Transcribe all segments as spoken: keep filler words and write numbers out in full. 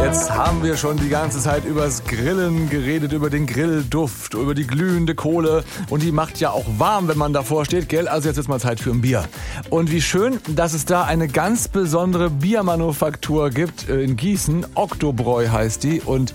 Jetzt haben wir schon die ganze Zeit übers Grillen geredet, über den Grillduft, über die glühende Kohle. Und die macht ja auch warm, wenn man davor steht, gell? Also jetzt ist mal Zeit für ein Bier. Und wie schön, dass es da eine ganz besondere Biermanufaktur gibt in Gießen. Oktobräu heißt die. Und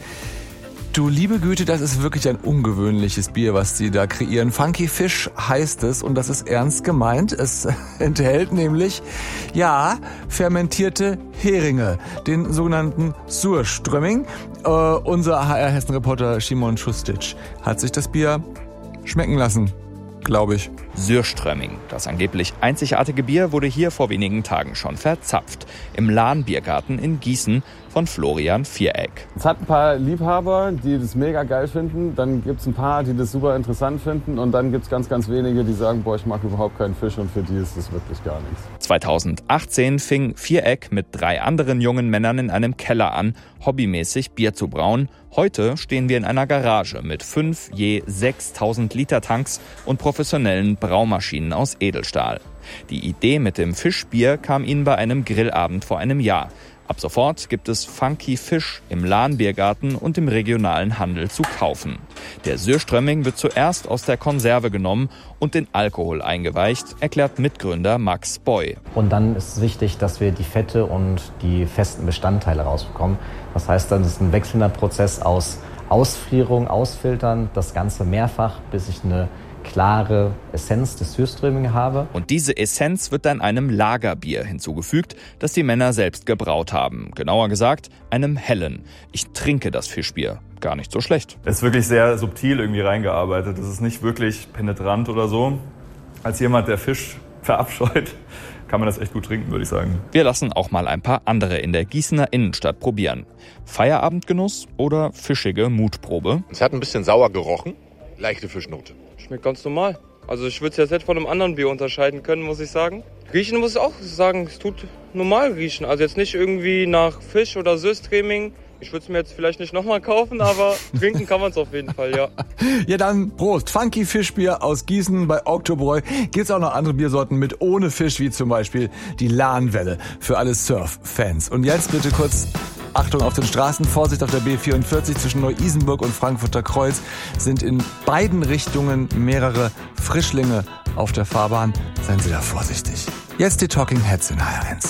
du liebe Güte, das ist wirklich ein ungewöhnliches Bier, was sie da kreieren. Funky Fish heißt es und das ist ernst gemeint. Es enthält nämlich, ja, fermentierte Heringe, den sogenannten Surströmming. Äh, unser H R-Hessen-Reporter Szymon Schustic hat sich das Bier schmecken lassen, glaube ich. Surströmming, das angeblich einzigartige Bier, wurde hier vor wenigen Tagen schon verzapft. Im Lahn-Biergarten in Gießen von Florian Viereck. Es hat ein paar Liebhaber, die das mega geil finden. Dann gibt es ein paar, die das super interessant finden. Und dann gibt es ganz, ganz wenige, die sagen, boah, ich mag überhaupt keinen Fisch. Und für die ist das wirklich gar nichts. zweitausendachtzehn fing Viereck mit drei anderen jungen Männern in einem Keller an, hobbymäßig Bier zu brauen. Heute stehen wir in einer Garage mit fünf je sechstausend Liter Tanks und professionellen Braumaschinen aus Edelstahl. Die Idee mit dem Fischbier kam ihnen bei einem Grillabend vor einem Jahr. Ab sofort gibt es Funky Fish im Lahn-Biergarten und im regionalen Handel zu kaufen. Der Surströmming wird zuerst aus der Konserve genommen und in Alkohol eingeweicht, erklärt Mitgründer Max Boy. Und dann ist es wichtig, dass wir die Fette und die festen Bestandteile rausbekommen. Das heißt, dann ist es ein wechselnder Prozess aus Ausfrierung, Ausfiltern, das Ganze mehrfach, bis ich eine klare Essenz des Surströmming habe. Und diese Essenz wird dann einem Lagerbier hinzugefügt, das die Männer selbst gebraut haben. Genauer gesagt, einem hellen. Ich trinke das Fischbier. Gar nicht so schlecht. Es ist wirklich sehr subtil irgendwie reingearbeitet. Es ist nicht wirklich penetrant oder so. Als jemand, der Fisch verabscheut, kann man das echt gut trinken, würde ich sagen. Wir lassen auch mal ein paar andere in der Gießener Innenstadt probieren. Feierabendgenuss oder fischige Mutprobe? Es hat ein bisschen sauer gerochen. Leichte Fischnote. Schmeckt ganz normal. Also ich würde es jetzt nicht von einem anderen Bier unterscheiden können, muss ich sagen. Riechen muss ich auch sagen, es tut normal riechen. Also jetzt nicht irgendwie nach Fisch oder Surströmming. Ich würde es mir jetzt vielleicht nicht nochmal kaufen, aber trinken kann man es auf jeden Fall, ja. Ja, dann Prost. Funky Fischbier aus Gießen bei Oktobräu. Gibt's auch noch andere Biersorten mit ohne Fisch, wie zum Beispiel die Lahnwelle für alle Surf-Fans. Und jetzt bitte kurz Achtung auf den Straßen, Vorsicht auf der B vierundvierzig zwischen Neu-Isenburg und Frankfurter Kreuz sind in beiden Richtungen mehrere Frischlinge auf der Fahrbahn. Seien Sie da vorsichtig. Jetzt die Talking Heads in H R eins.